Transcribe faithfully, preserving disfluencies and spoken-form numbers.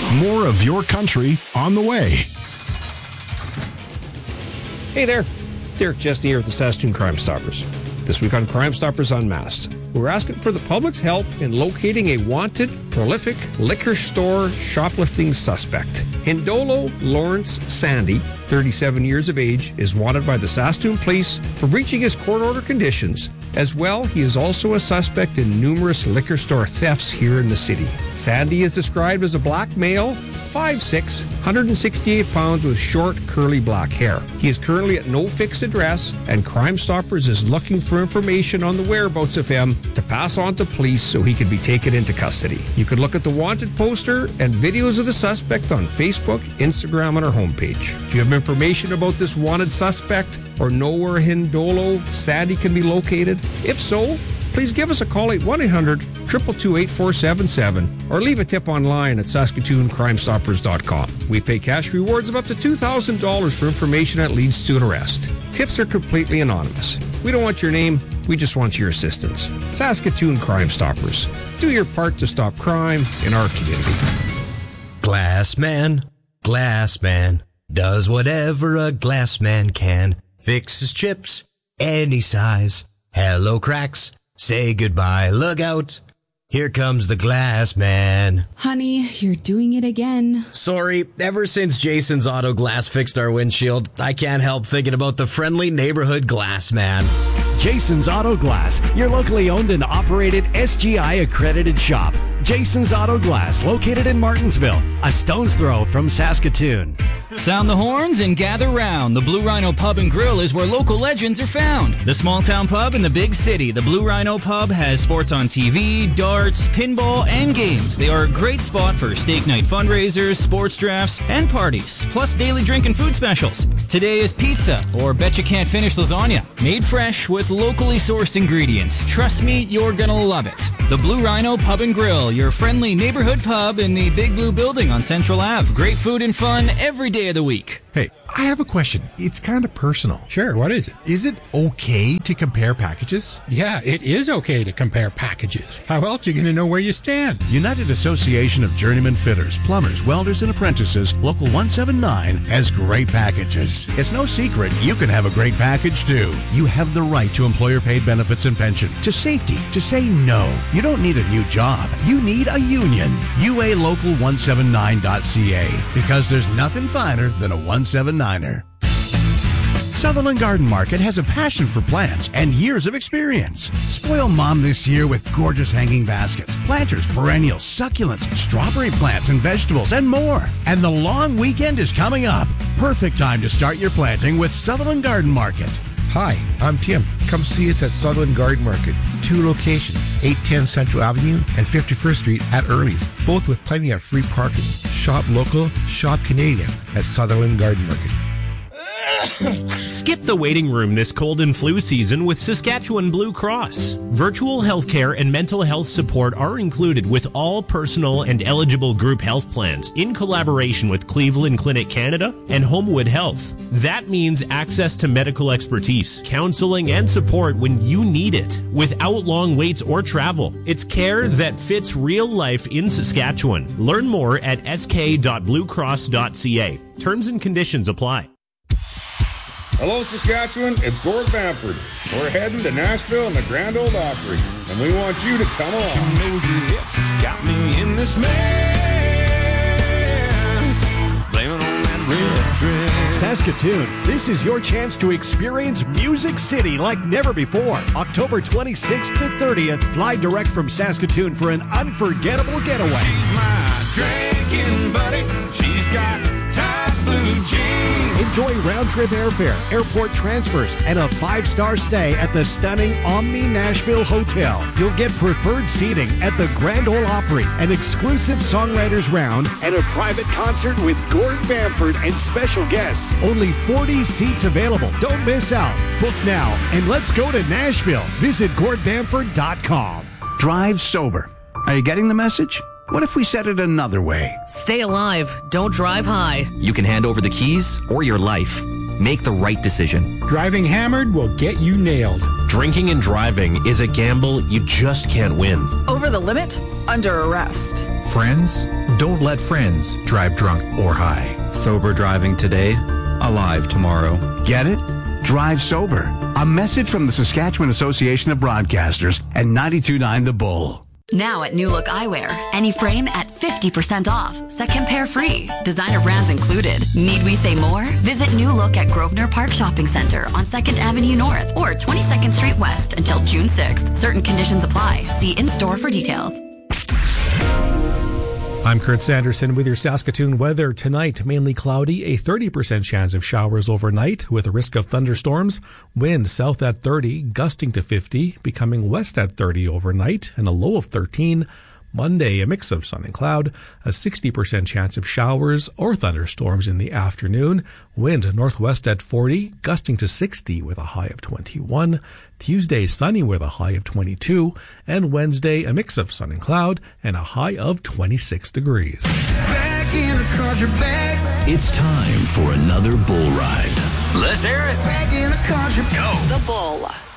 More of your country on the way. Hey there, Derek Chesney here with the Saskatoon Crime Stoppers. This week on Crime Stoppers Unmasked, we're asking for the public's help in locating a wanted, prolific liquor store shoplifting suspect. Hindolo Lawrence Sandy, thirty-seven years of age, is wanted by the Saskatoon Police for breaching his court order conditions. As well, he is also a suspect in numerous liquor store thefts here in the city. Sandy is described as a black male, five foot six, one hundred sixty-eight pounds with short, curly black hair. He is currently at no fixed address, and Crime Stoppers is looking for information on the whereabouts of him to pass on to police so he can be taken into custody. You can look at the wanted poster and videos of the suspect on Facebook, Instagram, and our homepage. Do you have information about this wanted suspect or know where Hindolo Sandy can be located? If so, please give us a call at one eight hundred, two two two, eight four seven seven or leave a tip online at Saskatoon Crime Stoppers dot com. We pay cash rewards of up to two thousand dollars for information that leads to an arrest. Tips are completely anonymous. We don't want your name, we just want your assistance. Saskatoon Crime Stoppers. Do your part to stop crime in our community. Glass man, glass man, does whatever a glass man can. Fixes chips, any size. Hello cracks, say goodbye, look out. Here comes the glass man. Honey, you're doing it again. Sorry, ever since Jason's Auto Glass fixed our windshield, I can't help thinking about the friendly neighborhood glass man. Jason's Auto Glass, your locally owned and operated S G I accredited shop. Jason's Auto Glass, located in Martinsville, a stone's throw from Saskatoon. Sound the horns and gather round. The Blue Rhino Pub and Grill is where local legends are found. The small town pub in the big city. The Blue Rhino Pub has sports on T V, darts, pinball, and games. They are a great spot for steak night fundraisers, sports drafts, and parties, plus daily drink and food specials. Today is pizza, or bet you can't finish lasagna, made fresh with locally sourced ingredients. Trust me, you're gonna love it. The Blue Rhino Pub and Grill, your friendly neighborhood pub in the Big Blue Building on Central Avenue. Great food and fun every day of the week. Hey, I have a question. It's kind of personal. Sure, what is it? Is it okay to compare packages? Yeah, it is okay to compare packages. How else are you going to know where you stand? United Association of Journeyman Fitters, Plumbers, Welders, and Apprentices, Local one seventy-nine, has great packages. It's no secret you can have a great package too. You have the right to employer-paid benefits and pension, to safety, to say no. You don't need a new job. You need a union. U A Local one seventy-nine dot C A, because there's nothing finer than a one seventy-niner. Sutherland Garden Market has a passion for plants and years of experience. Spoil Mom this year with gorgeous hanging baskets, planters, perennials, succulents, strawberry plants and vegetables, and more. And the long weekend is coming up. Perfect time to start your planting with Sutherland Garden Market. Hi, I'm Tim. Come see us at Sutherland Garden Market. Two locations, eight ten Central Avenue and fifty-first Street at Early's, both with plenty of free parking. Shop local, shop Canadian at Sutherland Garden Market. Skip the waiting room this cold and flu season with Saskatchewan Blue Cross. Virtual healthcare and mental health support are included with all personal and eligible group health plans in collaboration with Cleveland Clinic Canada and Homewood Health. That means access to medical expertise, counseling, and support when you need it without long waits or travel. It's care that fits real life in Saskatchewan. Learn more at s k dot blue cross dot c a. Terms and conditions apply. Hello, Saskatchewan. It's Gord Bamford. We're heading to Nashville and the Grand Ole Opry, and we want you to come along. She knows your hips got me in this mess. Blaming on that red dress. Saskatoon, this is your chance to experience Music City like never before. October twenty-sixth to thirtieth, fly direct from Saskatoon for an unforgettable getaway. She's my drinking buddy. She's got tight blue jeans. Enjoy round-trip airfare, airport transfers, and a five-star stay at the stunning Omni Nashville Hotel. You'll get preferred seating at the Grand Ole Opry, an exclusive songwriters round, and a private concert with Gord Bamford and special guests. Only forty seats available. Don't miss out. Book now, and let's go to Nashville. Visit gord bamford dot com. Drive sober. Are you getting the message? What if we said it another way? Stay alive. Don't drive high. You can hand over the keys or your life. Make the right decision. Driving hammered will get you nailed. Drinking and driving is a gamble you just can't win. Over the limit? Under arrest. Friends, don't let friends drive drunk or high. Sober driving today, alive tomorrow. Get it? Drive sober. A message from the Saskatchewan Association of Broadcasters and ninety-two point nine The Bull. Now at New Look Eyewear, any frame at fifty percent off. Second pair free. Designer brands included. Need we say more? Visit New Look at Grosvenor Park Shopping Center on second Avenue North or twenty-second Street West until June sixth. Certain conditions apply. See in-store for details. I'm Kurt Sanderson with your Saskatoon weather. Tonight, mainly cloudy, a thirty percent chance of showers overnight with a risk of thunderstorms. Wind south at thirty, gusting to fifty, becoming west at thirty overnight, and a low of thirteen. Monday, a mix of sun and cloud, a sixty percent chance of showers or thunderstorms in the afternoon. Wind northwest at forty, gusting to sixty with a high of twenty-one. Tuesday, sunny with a high of twenty-two. And Wednesday, a mix of sun and cloud and a high of twenty-six degrees. Back in the car, you're back. It's time for another bull ride. Let's hear it. Back in the car, you go. The Bull.